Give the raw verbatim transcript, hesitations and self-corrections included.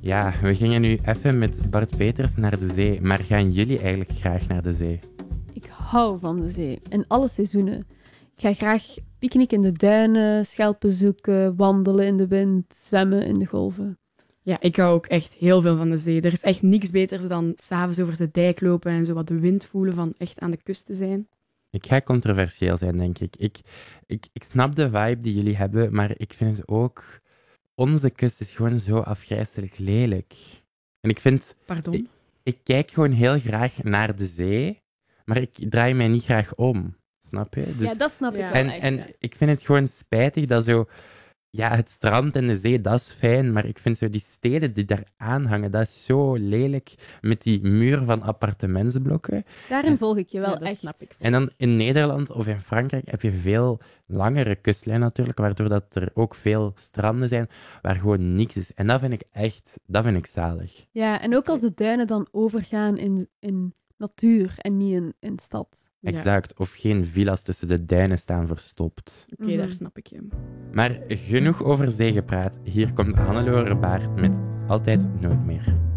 Ja, we gingen nu even met Bart Peters naar de zee, maar gaan jullie eigenlijk graag naar de zee? Ik hou van de zee, in alle seizoenen. Ik ga graag picknicken in de duinen, schelpen zoeken, wandelen in de wind, zwemmen in de golven. Ja, ik hou ook echt heel veel van de zee. Er is echt niks beters dan s'avonds over de dijk lopen en zo wat de wind voelen van echt aan de kust te zijn. Ik ga controversieel zijn, denk ik. Ik, ik. ik snap de vibe die jullie hebben, maar ik vind het ook... Onze kust is gewoon zo afgrijselijk lelijk. En ik vind... Pardon? Ik, ik kijk gewoon heel graag naar de zee, maar ik draai mij niet graag om. Snap je? Dus, ja, dat snap ik ja. wel en, echt. en ja. ik vind het gewoon spijtig dat zo... Ja, het strand en de zee, dat is fijn, maar ik vind zo die steden die daar aanhangen, dat is zo lelijk met die muur van appartementsblokken. Daarin en- volg ik je wel Ja, dat echt. snap ik. En dan in Nederland of in Frankrijk heb je veel langere kustlijn natuurlijk, waardoor dat er ook veel stranden zijn waar gewoon niks is. En dat vind ik echt, dat vind ik zalig. Ja, en ook als de duinen dan overgaan in, in natuur en niet in, in stad. Ja. Exact. Of geen villa's tussen de duinen staan verstopt. Oké, Mhm. daar snap ik je. Maar genoeg over zee gepraat. Hier komt Hannelore Baart met Altijd Nooit Meer.